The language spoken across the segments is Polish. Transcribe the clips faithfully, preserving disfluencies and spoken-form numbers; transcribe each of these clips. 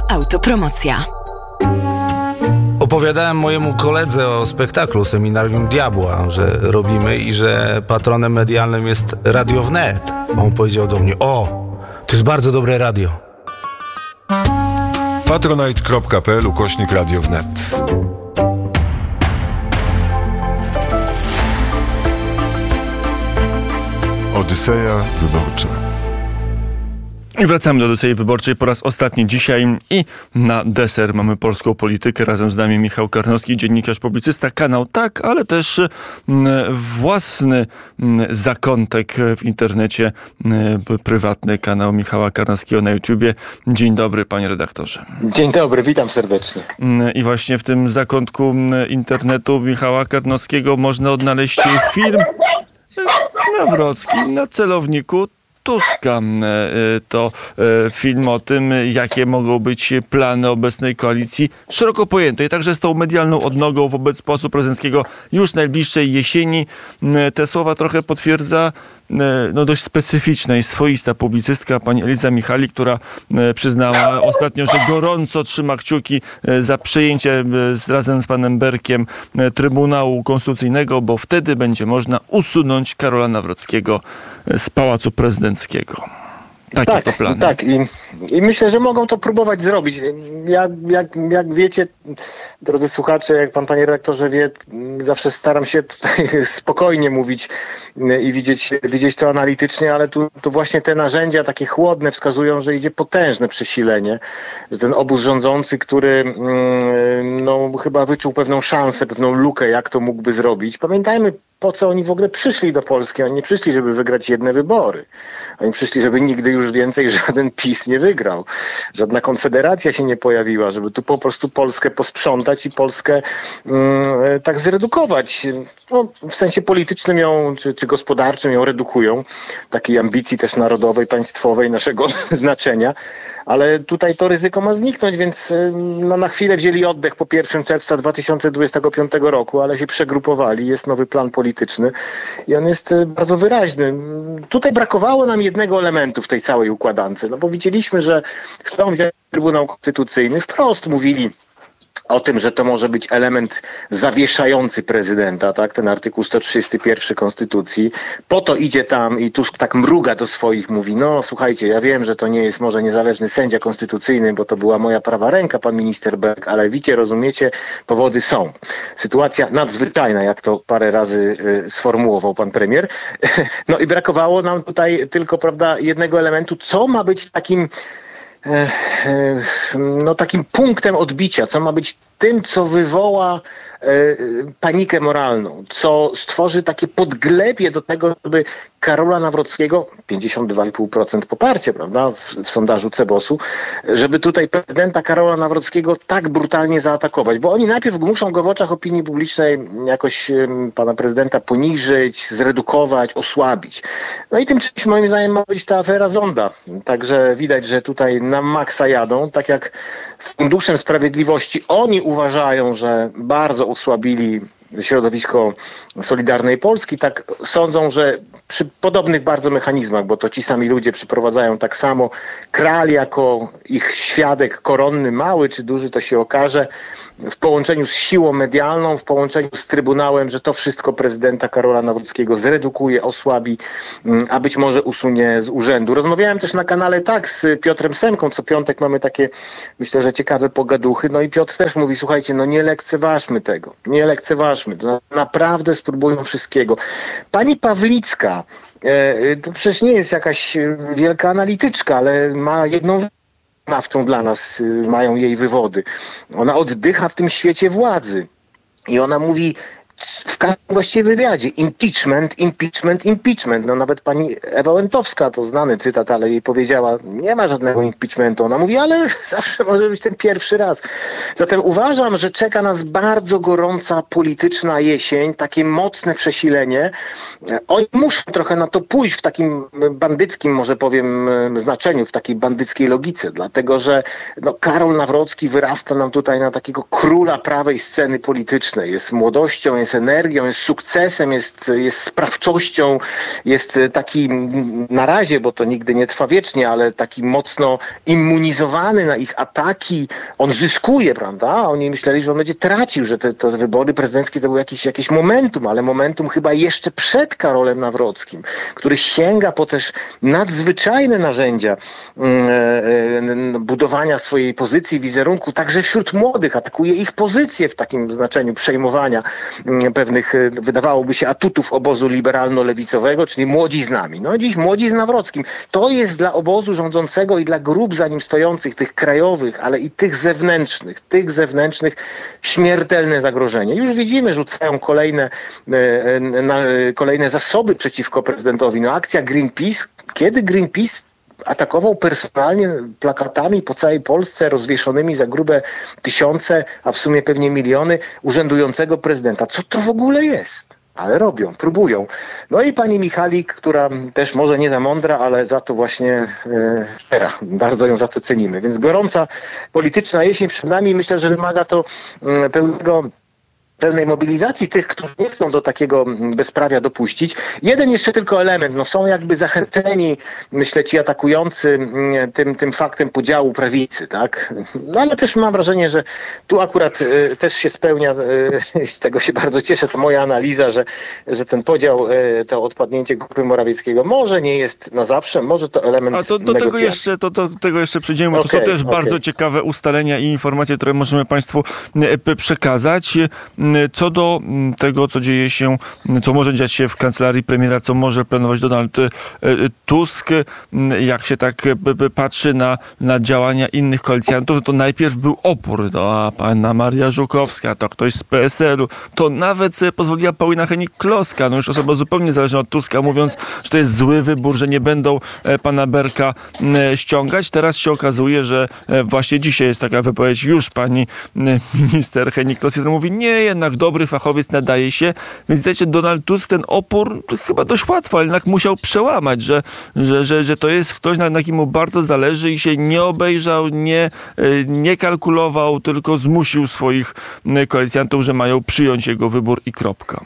Autopromocja. Opowiadałem mojemu koledze o spektaklu Seminarium Diabła, że robimy i że patronem medialnym jest Radio Wnet. On powiedział do mnie: o, to jest bardzo dobre radio. patronite.pl ukośnik Radio Wnet. Odyseja wyborcza. I wracamy do Odyssei Wyborczej po raz ostatni dzisiaj i na deser mamy polską politykę. Razem z nami Michał Karnowski, dziennikarz, publicysta, kanał Tak, ale też własny zakątek w internecie, prywatny kanał Michała Karnowskiego na YouTubie. Dzień dobry, panie redaktorze. Dzień dobry, witam serdecznie. I właśnie w tym zakątku internetu Michała Karnowskiego można odnaleźć film Nawrocki na celowniku Tuska. To film o tym, jakie mogą być plany obecnej koalicji szeroko pojętej, także z tą medialną odnogą wobec posła prezydenckiego już najbliższej jesieni. Te słowa trochę potwierdza no dość specyficzna i swoista publicystka pani Eliza Michali, która przyznała ostatnio, że gorąco trzyma kciuki za przejęcie razem z panem Berkiem Trybunału Konstytucyjnego, bo wtedy będzie można usunąć Karola Nawrockiego z Pałacu Prezydenckiego. Takie tak, to plany. Tak, i, i myślę, że mogą to próbować zrobić. Jak, jak, jak wiecie, drodzy słuchacze, jak pan, panie redaktorze, wie, zawsze staram się tutaj spokojnie mówić i widzieć, widzieć to analitycznie, ale tu, tu właśnie te narzędzia takie chłodne wskazują, że idzie potężne przesilenie, że ten obóz rządzący, który no, chyba wyczuł pewną szansę, pewną lukę, jak to mógłby zrobić. Pamiętajmy, po co oni w ogóle przyszli do Polski. Oni nie przyszli, żeby wygrać jedne wybory. Oni przyszli, żeby nigdy już więcej żaden PiS nie wygrał. Żadna konfederacja się nie pojawiła, żeby tu po prostu Polskę posprzątać i Polskę mm, tak zredukować. No, w sensie politycznym ją, czy, czy gospodarczym ją redukują. Takiej ambicji też narodowej, państwowej, naszego znaczenia. Ale tutaj to ryzyko ma zniknąć, więc no, na chwilę wzięli oddech po pierwszego czerwca dwa tysiące dwudziestego piątego roku, ale się przegrupowali, jest nowy plan polityczny i on jest bardzo wyraźny. Tutaj brakowało nam jednego elementu w tej całej układance, no bo widzieliśmy, że chcą wziąć Trybunał Konstytucyjny, wprost mówili o tym, że to może być element zawieszający prezydenta, tak? Ten artykuł sto trzydziesty pierwszy Konstytucji. Po to idzie tam i Tusk tak mruga do swoich, mówi: no słuchajcie, ja wiem, że to nie jest może niezależny sędzia konstytucyjny, bo to była moja prawa ręka, pan minister Berg, ale wiecie, rozumiecie, powody są. Sytuacja nadzwyczajna, jak to parę razy y, sformułował pan premier. No i brakowało nam tutaj tylko, prawda, jednego elementu, co ma być takim no takim punktem odbicia, co ma być tym, co wywoła panikę moralną, co stworzy takie podglebie do tego, żeby Karola Nawrockiego, pięćdziesiąt dwa i pół procent poparcie, prawda, w, w sondażu Cebosu, żeby tutaj prezydenta Karola Nawrockiego tak brutalnie zaatakować, bo oni najpierw muszą go w oczach opinii publicznej jakoś um, pana prezydenta poniżyć, zredukować, osłabić. No i tym czymś moim zdaniem ma być ta afera Zonda. Także widać, że tutaj na maksa jadą, tak jak Funduszem Sprawiedliwości oni uważają, że bardzo osłabili środowisko Solidarnej Polski, tak sądzą, że przy podobnych bardzo mechanizmach, bo to ci sami ludzie przyprowadzają tak samo, Kral jako ich świadek koronny, mały czy duży, to się okaże, w połączeniu z siłą medialną, w połączeniu z Trybunałem, że to wszystko prezydenta Karola Nawrockiego zredukuje, osłabi, a być może usunie z urzędu. Rozmawiałem też na kanale Tak z Piotrem Semką, co piątek mamy takie, myślę, że ciekawe pogaduchy, no i Piotr też mówi: słuchajcie, no nie lekceważmy tego, nie lekceważmy, to naprawdę spróbują wszystkiego. Pani Pawlicka, e, to przecież nie jest jakaś wielka analityczka, ale ma jedną znawczą dla nas, mają jej wywody. Ona oddycha w tym świecie władzy i ona mówi w każdym właściwie wywiadzie: impeachment, impeachment, impeachment. No nawet pani Ewa Łętowska, to znany cytat, ale jej powiedziała: nie ma żadnego impeachmentu. Ona mówi: ale zawsze może być ten pierwszy raz. Zatem uważam, że czeka nas bardzo gorąca polityczna jesień, takie mocne przesilenie. Oni muszą trochę na to pójść w takim bandyckim, może powiem, znaczeniu, w takiej bandyckiej logice, dlatego że no, Karol Nawrocki wyrasta nam tutaj na takiego króla prawej sceny politycznej. Jest młodością, jest jest energią, jest sukcesem, jest, jest sprawczością, jest taki na razie, bo to nigdy nie trwa wiecznie, ale taki mocno immunizowany na ich ataki. On zyskuje, prawda? Oni myśleli, że on będzie tracił, że te, te wybory prezydenckie to był jakiś, jakieś momentum, ale momentum chyba jeszcze przed Karolem Nawrockim, który sięga po też nadzwyczajne narzędzia mm, budowania swojej pozycji, wizerunku, także wśród młodych, atakuje ich pozycję w takim znaczeniu przejmowania mm, pewnych, wydawałoby się, atutów obozu liberalno-lewicowego, czyli młodzi z nami. No dziś młodzi z Nawrockim. To jest dla obozu rządzącego i dla grup za nim stojących, tych krajowych, ale i tych zewnętrznych, tych zewnętrznych śmiertelne zagrożenie. Już widzimy, rzucają kolejne, e, na, kolejne zasoby przeciwko prezydentowi. No akcja Greenpeace, kiedy Greenpeace atakował personalnie plakatami po całej Polsce rozwieszonymi za grube tysiące, a w sumie pewnie miliony urzędującego prezydenta. Co to w ogóle jest? Ale robią, próbują. No i pani Michalik, która też może nie za mądra, ale za to właśnie szczera. E, bardzo ją za to cenimy. Więc gorąca polityczna jesień przed nami. Myślę, że wymaga to e, pełnego pełnej mobilizacji tych, którzy nie chcą do takiego bezprawia dopuścić. Jeden jeszcze tylko element, no są jakby zachęceni, myślę, ci atakujący tym, tym faktem podziału prawicy, tak? No ale też mam wrażenie, że tu akurat y, też się spełnia, y, z tego się bardzo cieszę, to moja analiza, że, że ten podział, y, to odpadnięcie grupy Morawieckiego może nie jest na zawsze, może to element A to do tego jeszcze, to, do tego jeszcze przejdziemy, bo okay, to są też okay. bardzo ciekawe ustalenia i informacje, które możemy Państwu przekazać. Co do tego, co dzieje się, co może dziać się w kancelarii premiera, co może planować Donald Tusk, jak się tak patrzy na, na działania innych koalicjantów, to najpierw był opór, to a panna Maria Żukowska, to ktoś z P S L u, to nawet sobie pozwoliła Paulina Hennig-Kloska, no już osoba zupełnie zależna od Tuska, mówiąc, że to jest zły wybór, że nie będą pana Berka ściągać. Teraz się okazuje, że właśnie dzisiaj jest taka wypowiedź już pani minister Hennig-Kloska, która mówi, nie, jednak dobry fachowiec nadaje się, więc wiecie, Donald Tusk ten opór chyba dość łatwo, ale jednak musiał przełamać, że, że, że, że to jest ktoś, na, na kim mu bardzo zależy i się nie obejrzał, nie, nie kalkulował, tylko zmusił swoich koalicjantów, że mają przyjąć jego wybór i kropka.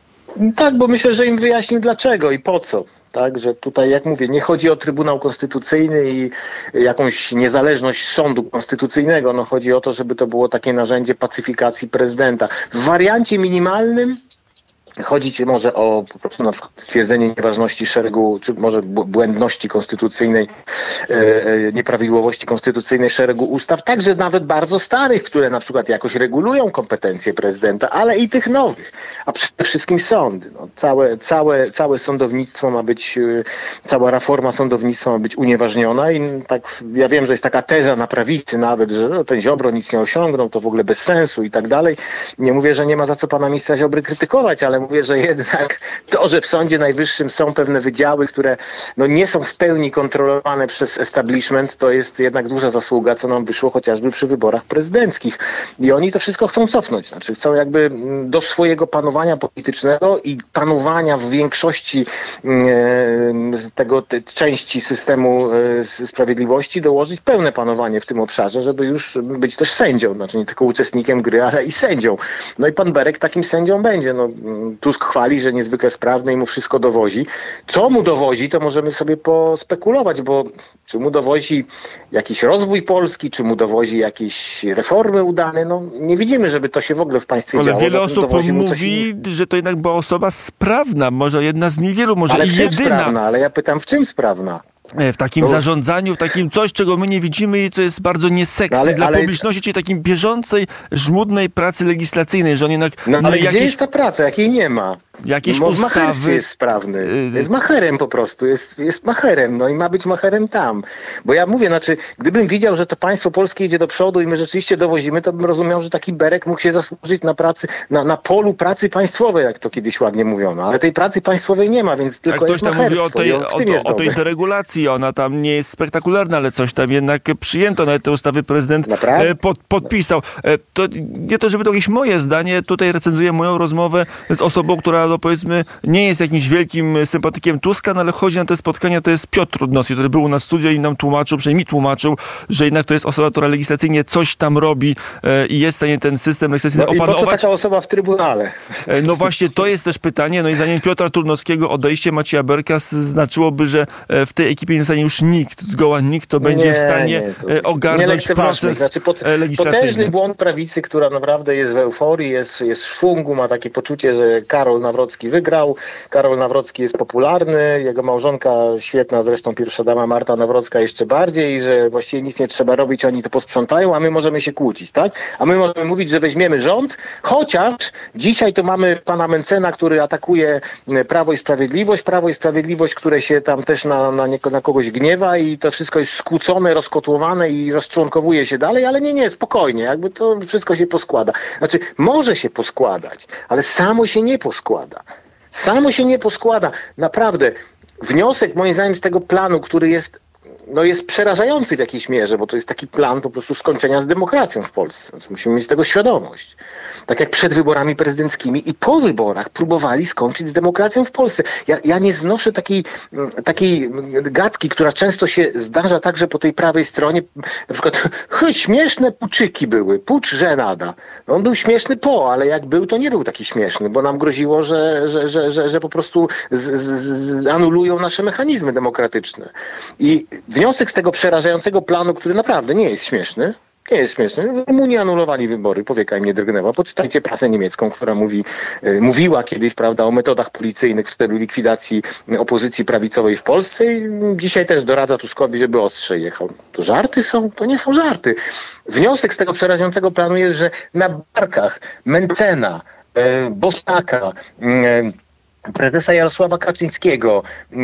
Tak, bo myślę, że im wyjaśnił dlaczego i po co. Tak, że tutaj, jak mówię, nie chodzi o Trybunał Konstytucyjny i jakąś niezależność sądu konstytucyjnego. No chodzi o to, żeby to było takie narzędzie pacyfikacji prezydenta. W wariancie minimalnym chodzi ci może o po prostu na przykład stwierdzenie nieważności szeregu, czy może błędności konstytucyjnej, e, nieprawidłowości konstytucyjnej szeregu ustaw, także nawet bardzo starych, które na przykład jakoś regulują kompetencje prezydenta, ale i tych nowych, a przede wszystkim sądy. No, całe, całe, całe sądownictwo ma być, cała reforma sądownictwa ma być unieważniona i tak, ja wiem, że jest taka teza na prawicy nawet, że no, ten Ziobro nic nie osiągnął, to w ogóle bez sensu i tak dalej. Nie mówię, że nie ma za co pana ministra Ziobry krytykować, ale mówię, że jednak to, że w Sądzie Najwyższym są pewne wydziały, które no, nie są w pełni kontrolowane przez establishment, to jest jednak duża zasługa, co nam wyszło chociażby przy wyborach prezydenckich. I oni to wszystko chcą cofnąć. Znaczy chcą jakby do swojego panowania politycznego i panowania w większości e, tego te, części systemu e, sprawiedliwości dołożyć pełne panowanie w tym obszarze, żeby już być też sędzią. Znaczy nie tylko uczestnikiem gry, ale i sędzią. No i pan Berek takim sędzią będzie. No, Tusk chwali, że niezwykle sprawny i mu wszystko dowozi. Co mu dowozi, to możemy sobie pospekulować, bo czy mu dowozi jakiś rozwój Polski, czy mu dowozi jakieś reformy udane, no nie widzimy, żeby to się w ogóle w państwie Ale działo. Ale wiele osób mówi, że to jednak była osoba sprawna, może jedna z niewielu, może ale i jedyna. Sprawna, ale ja pytam, w czym sprawna? W takim no. zarządzaniu, w takim coś, czego my nie widzimy i co jest bardzo nieseksy ale, dla ale... publiczności, czyli takim bieżącej, żmudnej pracy legislacyjnej, że on jednak... No ale jakieś... gdzie jest ta praca? Jakiej nie ma? Jakieś no, ustawy... jest sprawny. Jest macherem po prostu. Jest, jest macherem. No i ma być macherem tam. Bo ja mówię, znaczy, gdybym widział, że to państwo polskie idzie do przodu i my rzeczywiście dowozimy, to bym rozumiał, że taki Berek mógł się zasłużyć na pracy, na, na polu pracy państwowej, jak to kiedyś ładnie mówiono. Ale tej pracy państwowej nie ma, więc tylko ktoś jest tam mówi o tej, o, to, o tej deregulacji. Ona tam nie jest spektakularna, ale coś tam jednak przyjęto. Nawet te ustawy prezydent pod, podpisał. To nie to, żeby to jakieś moje zdanie. Tutaj recenzuję moją rozmowę z osobą, która no powiedzmy, nie jest jakimś wielkim sympatykiem Tuska, no ale chodzi na te spotkania, to jest Piotr Trudnowski, który był na studio i nam tłumaczył, przynajmniej mi tłumaczył, że jednak to jest osoba, która legislacyjnie coś tam robi e, i jest w stanie ten system legislacyjny no opanować. I po co taka osoba w Trybunale? E, no właśnie, to jest też pytanie, no i zdaniem Piotra Trudnowskiego odejście Macieja Berka znaczyłoby, że w tej ekipie nie zostanie już nikt, zgoła nikt, kto będzie nie, w stanie nie, ogarnąć proces znaczy, pot, legislacyjny. Potężny błąd prawicy, która naprawdę jest w euforii, jest, jest w szwungu, ma takie poczucie, że Karol Nawrocki wygrał, Karol Nawrocki jest popularny, jego małżonka świetna, zresztą pierwsza dama Marta Nawrocka jeszcze bardziej, że właściwie nic nie trzeba robić, oni to posprzątają, a my możemy się kłócić, tak? A my możemy mówić, że weźmiemy rząd, chociaż dzisiaj to mamy pana Mencena, który atakuje Prawo i Sprawiedliwość, Prawo i Sprawiedliwość, które się tam też na, na, na kogoś gniewa i to wszystko jest skłócone, rozkotłowane i rozczłonkowuje się dalej, ale nie, nie, spokojnie, jakby to wszystko się poskłada. Znaczy, może się poskładać, ale samo się nie poskłada. Samo się nie poskłada. Naprawdę, wniosek moim zdaniem z tego planu, który jest no jest przerażający w jakiejś mierze, bo to jest taki plan po prostu skończenia z demokracją w Polsce. Więc musimy mieć tego świadomość. Tak jak przed wyborami prezydenckimi i po wyborach próbowali skończyć z demokracją w Polsce. Ja, ja nie znoszę takiej, takiej gadki, która często się zdarza także po tej prawej stronie. Na przykład śmieszne puczyki były, pucz żenada. No on był śmieszny po, ale jak był, to nie był taki śmieszny, bo nam groziło, że, że, że, że, że po prostu z, z, zanulują nasze mechanizmy demokratyczne. I wniosek z tego przerażającego planu, który naprawdę nie jest śmieszny, nie jest śmieszny. Rumuni anulowali wybory, powieka im nie drgnęła. Poczytajcie prasę niemiecką, która mówi, e, mówiła kiedyś, prawda, o metodach policyjnych w celu likwidacji opozycji prawicowej w Polsce i dzisiaj też doradza Tuskowi, żeby ostrzej jechał. To żarty są? To nie są żarty. Wniosek z tego przerażającego planu jest, że na barkach Mencena, e, Bosaka, e, prezesa Jarosława Kaczyńskiego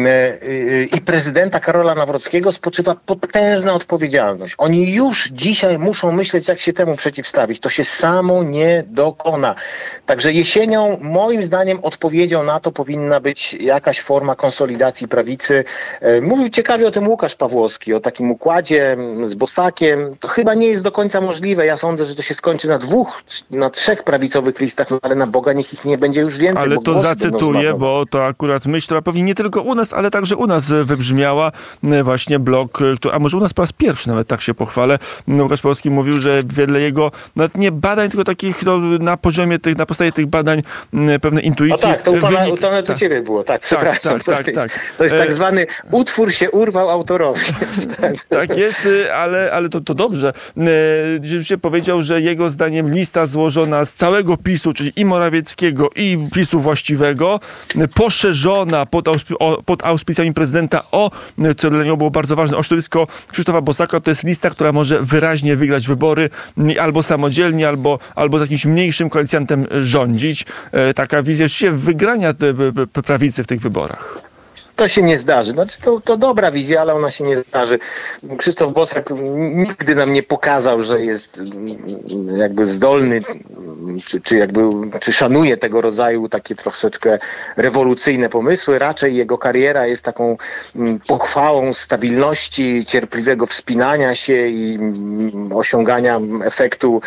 i prezydenta Karola Nawrockiego spoczywa potężna odpowiedzialność. Oni już dzisiaj muszą myśleć, jak się temu przeciwstawić. To się samo nie dokona. Także jesienią, moim zdaniem, odpowiedzią na to powinna być jakaś forma konsolidacji prawicy. Mówił ciekawie o tym Łukasz Pawłowski, o takim układzie z Bosakiem. To chyba nie jest do końca możliwe. Ja sądzę, że to się skończy na dwóch, na trzech prawicowych listach, no ale na Boga niech ich nie będzie już więcej. Ale to zacytuję, bo to akurat myśl, która pewnie nie tylko u nas, ale także u nas wybrzmiała. Właśnie blog, a może u nas po raz pierwszy nawet tak się pochwalę. Łukasz Pawłowski mówił, że wedle jego nawet nie badań, tylko takich no, na poziomie tych, na podstawie tych badań pewne intuicji. No tak, to u pana, wynik... to nawet tak. u ciebie było, tak, przepraszam. Tak, tak, to, tak, jest, tak. to jest tak zwany utwór się urwał autorowi. Tak jest, ale, ale to, to dobrze. Rzeczywiście powiedział, że jego zdaniem lista złożona z całego PiSu, czyli i Morawieckiego, i PiSu właściwego, poszerzona pod, ausp- pod auspicjami prezydenta o, co dla niego było bardzo ważne, o środowisko Krzysztofa Bosaka. To jest lista, która może wyraźnie wygrać wybory albo samodzielnie, albo, albo z jakimś mniejszym koalicjantem rządzić. Taka wizja się wygrania prawicy w tych wyborach. To się nie zdarzy. Znaczy to, to dobra wizja, ale ona się nie zdarzy. Krzysztof Bosak nigdy nam nie pokazał, że jest jakby zdolny, czy, czy jakby czy szanuje tego rodzaju takie troszeczkę rewolucyjne pomysły. Raczej jego kariera jest taką pochwałą stabilności, cierpliwego wspinania się i osiągania efektu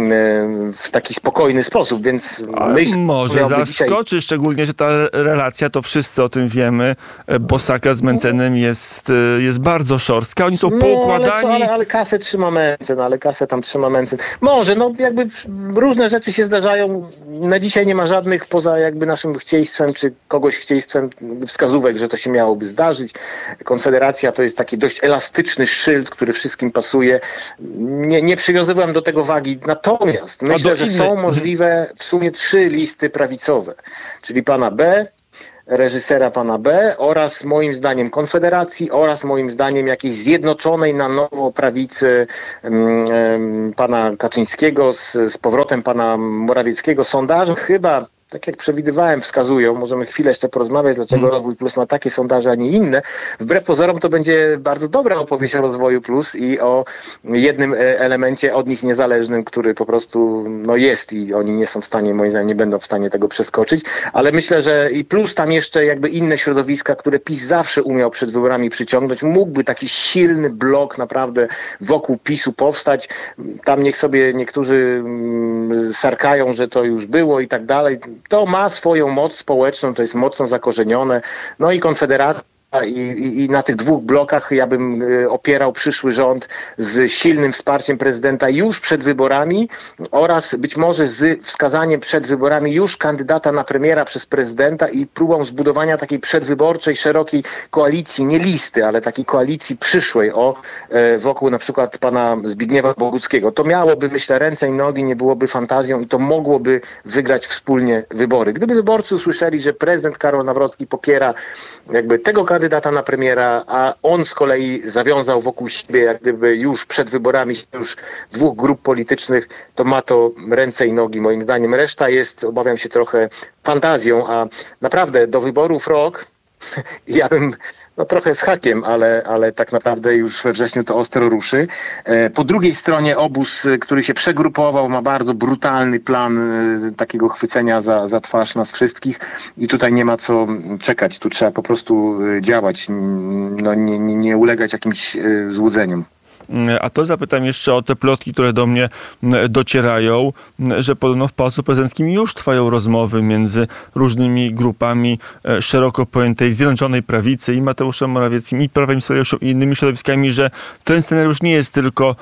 w taki spokojny sposób, więc myśl, może zaskoczy, dzisiaj... szczególnie, że ta relacja, to wszyscy o tym wiemy, Bosaka z Mencenem jest, jest bardzo szorstka. Oni są no, poukładani. Ale, ale, ale kasę trzyma Mencen, ale kasę tam trzyma Mencen. Może, no jakby różne rzeczy się zdarzają. Na dzisiaj nie ma żadnych poza jakby naszym chcieństwem, czy kogoś chcieństwem wskazówek, że to się miałoby zdarzyć. Konfederacja to jest taki dość elastyczny szyld, który wszystkim pasuje. Nie, nie przywiązywałem do tego wagi. Natomiast myślę, że są możliwe w sumie trzy listy prawicowe. Czyli pana B, reżysera pana B oraz moim zdaniem Konfederacji oraz moim zdaniem jakiejś zjednoczonej na nowo prawicy um, pana Kaczyńskiego z, z powrotem pana Morawieckiego. Sondaże chyba, tak jak przewidywałem, wskazują, możemy chwilę jeszcze porozmawiać, dlaczego hmm. Rozwój Plus ma takie sondaże, a nie inne. Wbrew pozorom to będzie bardzo dobra opowieść o Rozwoju Plus i o jednym elemencie od nich niezależnym, który po prostu no, jest i oni nie są w stanie, moim zdaniem nie będą w stanie tego przeskoczyć, ale myślę, że i plus tam jeszcze jakby inne środowiska, które PiS zawsze umiał przed wyborami przyciągnąć, mógłby taki silny blok naprawdę wokół PiSu powstać. Tam niech sobie niektórzy sarkają, że to już było i tak dalej. To ma swoją moc społeczną, to jest mocno zakorzenione. No i Konfederacja I, i, I na tych dwóch blokach ja bym opierał przyszły rząd z silnym wsparciem prezydenta już przed wyborami oraz być może z wskazaniem przed wyborami już kandydata na premiera przez prezydenta i próbą zbudowania takiej przedwyborczej, szerokiej koalicji, nie listy, ale takiej koalicji przyszłej o wokół na przykład pana Zbigniewa Boguckiego. To miałoby, myślę, ręce i nogi, nie byłoby fantazją i to mogłoby wygrać wspólnie wybory. Gdyby wyborcy usłyszeli, że prezydent Karol Nawrocki popiera jakby tego kandydata na premiera, a on z kolei zawiązał wokół siebie jak gdyby już przed wyborami już dwóch grup politycznych, to ma to ręce i nogi moim zdaniem. Reszta jest, obawiam się, trochę fantazją, a naprawdę do wyborów rok ja bym, no trochę z hakiem, ale, ale tak naprawdę już we wrześniu to ostro ruszy. Po drugiej stronie obóz, który się przegrupował, ma bardzo brutalny plan takiego chwycenia za, za twarz nas wszystkich i tutaj nie ma co czekać, tu trzeba po prostu działać, no nie, nie, nie ulegać jakimś złudzeniom. A to zapytam jeszcze o te plotki, które do mnie docierają, że podobno w Pałacu Prezydenckim już trwają rozmowy między różnymi grupami szeroko pojętej Zjednoczonej Prawicy i Mateuszem Morawieckim i Prawem i Sprawiedliwością i innymi środowiskami, że ten scenariusz nie jest tylko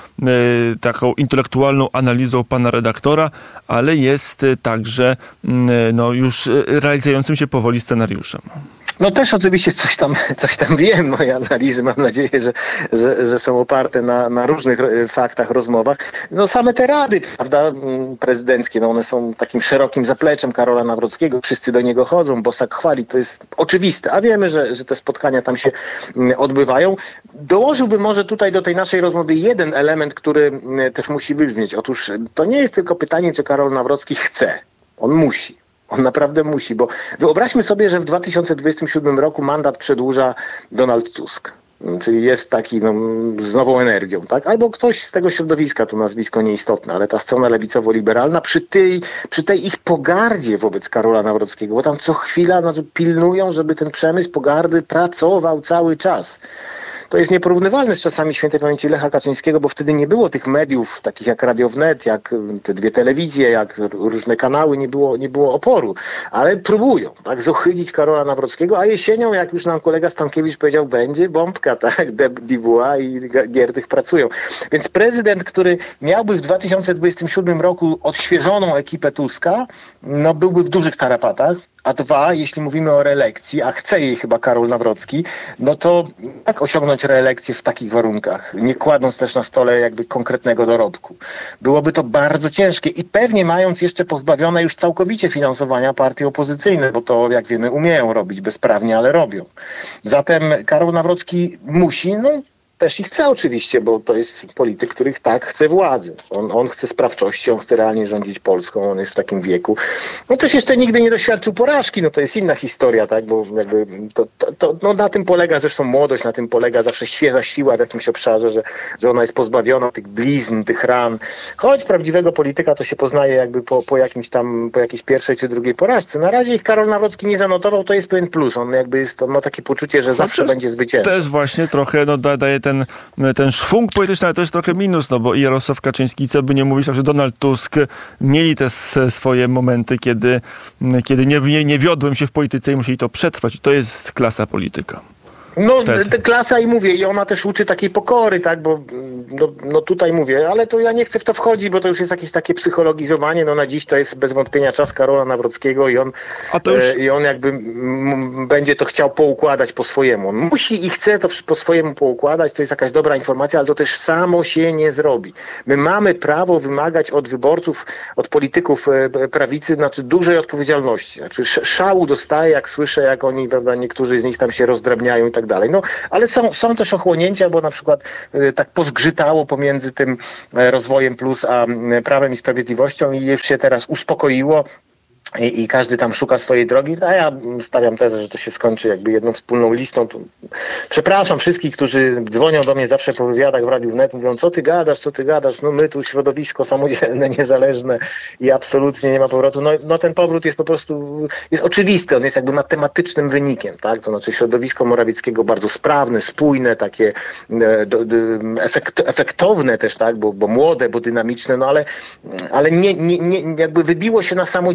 taką intelektualną analizą pana redaktora, ale jest także no, już realizującym się powoli scenariuszem. No też oczywiście coś tam, coś tam wiem, moje analizy mam nadzieję, że, że, że są oparte na, na różnych faktach, rozmowach. No same te rady, prawda, prezydenckie, no one są takim szerokim zapleczem Karola Nawrockiego, wszyscy do niego chodzą, Bosak chwali, to jest oczywiste, a wiemy, że, że te spotkania tam się odbywają. Dołożyłbym może tutaj do tej naszej rozmowy jeden element, który też musi wybrzmieć. Otóż to nie jest tylko pytanie, czy Karol Nawrocki chce, on musi. On naprawdę musi, bo wyobraźmy sobie, że w dwa tysiące dwudziestym siódmym roku mandat przedłuża Donald Tusk. Czyli jest taki no, z nową energią, tak? Albo ktoś z tego środowiska, to nazwisko nieistotne, ale ta strona lewicowo-liberalna przy tej, przy tej ich pogardzie wobec Karola Nawrockiego, bo tam co chwila no, pilnują, żeby ten przemysł pogardy pracował cały czas. To jest nieporównywalne z czasami świętej pamięci Lecha Kaczyńskiego, bo wtedy nie było tych mediów, takich jak Radio Wnet, jak te dwie telewizje, jak różne kanały, nie było, nie było oporu. Ale próbują, tak, zohydzić Karola Nawrockiego, a jesienią, jak już nam kolega Stankiewicz powiedział, będzie bombka, tak, Dubois i Giertych pracują. Więc prezydent, który miałby w dwa tysiące dwudziestym siódmym roku odświeżoną ekipę Tuska, no byłby w dużych tarapatach. A dwa, jeśli mówimy o reelekcji, a chce jej chyba Karol Nawrocki, no to jak osiągnąć reelekcję w takich warunkach, nie kładąc też na stole jakby konkretnego dorobku. Byłoby to bardzo ciężkie i pewnie mając jeszcze pozbawione już całkowicie finansowania partie opozycyjne, bo to jak wiemy umieją robić bezprawnie, ale robią. Zatem Karol Nawrocki musi, no też i chce oczywiście, bo to jest polityk, który tak chce władzy. On, on chce sprawczości, on chce realnie rządzić Polską, on jest w takim wieku. No też jeszcze nigdy nie doświadczył porażki, no to jest inna historia, tak, bo jakby to, to, to no na tym polega zresztą młodość, na tym polega zawsze świeża siła w jakimś obszarze, że, że ona jest pozbawiona tych blizn, tych ran. Choć prawdziwego polityka to się poznaje jakby po, po jakimś tam, po jakiejś pierwszej czy drugiej porażce. Na razie ich Karol Nawrocki nie zanotował, to jest pewien plus. On jakby jest, on ma takie poczucie, że zawsze Chociaż będzie zwycięzcą. To jest właśnie trochę, no da, daje ten Ten, ten szwung polityczny, ale to jest trochę minus, no bo i Jarosław Kaczyński, co by nie mówić, że Donald Tusk mieli te swoje momenty, kiedy, kiedy nie, nie, nie wiodłem się w polityce i musieli to przetrwać. I to jest klasa polityka. No t- klasa i mówię, i ona też uczy takiej pokory, tak, bo no, no tutaj mówię, ale to ja nie chcę w to wchodzić, bo to już jest jakieś takie psychologizowanie, no na dziś to jest bez wątpienia czas Karola Nawrockiego i on, A to już... e, i on jakby m, będzie to chciał poukładać po swojemu. On musi i chce to po swojemu poukładać, to jest jakaś dobra informacja, ale to też samo się nie zrobi. My mamy prawo wymagać od wyborców, od polityków e, prawicy, znaczy dużej odpowiedzialności. Znaczy szału dostaję, jak słyszę, jak oni, prawda, niektórzy z nich tam się rozdrabniają i tak dalej. No, ale są, są też ochłonięcia, bo na przykład y, tak pozgrzytało pomiędzy tym y, rozwojem plus a y, Prawem i Sprawiedliwością i już się teraz uspokoiło. I, I każdy tam szuka swojej drogi, a ja stawiam tezę, że to się skończy jakby jedną wspólną listą. To... Przepraszam wszystkich, którzy dzwonią do mnie zawsze po wywiadach w Radiu Wnet, mówią, co ty gadasz, co ty gadasz, no my tu środowisko samodzielne, niezależne i absolutnie nie ma powrotu. No, no ten powrót jest po prostu, jest oczywisty, on jest jakby matematycznym wynikiem, tak? To znaczy środowisko Morawieckiego bardzo sprawne, spójne, takie e, do, do, efekt, efektowne też, tak? Bo, bo młode, bo dynamiczne, no ale, ale nie, nie, nie, jakby wybiło się na samodzielność,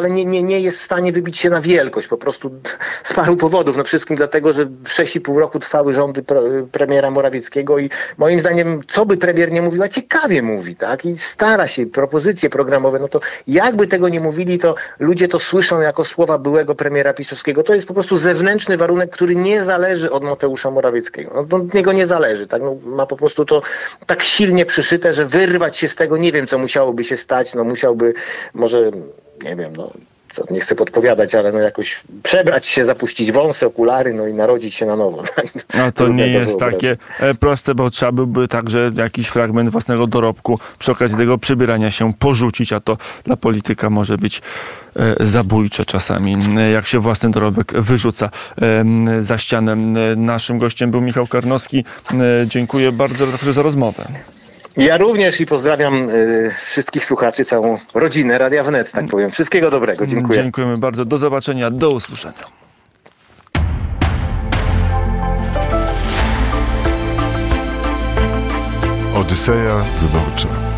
wcale nie, nie, nie jest w stanie wybić się na wielkość, po prostu z paru powodów. No wszystkim dlatego, że sześć i pół roku trwały rządy pre, premiera Morawieckiego i moim zdaniem, co by premier nie mówiła, ciekawie mówi, tak? I stara się, propozycje programowe, no to jakby tego nie mówili, to ludzie to słyszą jako słowa byłego premiera pisowskiego. To jest po prostu zewnętrzny warunek, który nie zależy od Mateusza Morawieckiego. No, od niego nie zależy, tak? No, ma po prostu to tak silnie przyszyte, że wyrwać się z tego, nie wiem, co musiałoby się stać, no musiałby może, nie wiem, no co, nie chcę podpowiadać, ale no jakoś przebrać się, zapuścić wąsy, okulary, no i narodzić się na nowo. A to nie jest takie proste, bo trzeba byłby także jakiś fragment własnego dorobku przy okazji tego przybierania się porzucić, a to dla polityka może być zabójcze czasami, jak się własny dorobek wyrzuca za ścianę. Naszym gościem był Michał Karnowski. Dziękuję bardzo redaktorze za rozmowę. Ja również i pozdrawiam y, wszystkich słuchaczy, całą rodzinę Radia Wnet, tak powiem. Wszystkiego dobrego. Dziękuję. Dziękujemy bardzo. Do zobaczenia. Do usłyszenia. Odyseja Wyborcza.